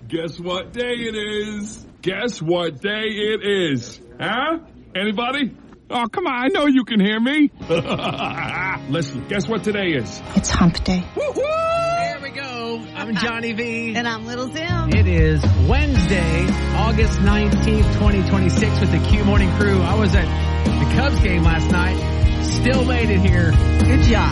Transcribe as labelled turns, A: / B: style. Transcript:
A: Guess what day it is? Guess what day it is? Huh? Anybody? Oh, come on. I know you can hear me. Listen, guess what today is?
B: It's hump day.
C: Woo-hoo! There we go. I'm Johnny V.
D: And I'm Little Zim.
C: It is Wednesday, August 19th, 2026 with the Q Morning Crew. I was at the Cubs game last night. Still made it here.
D: Good job.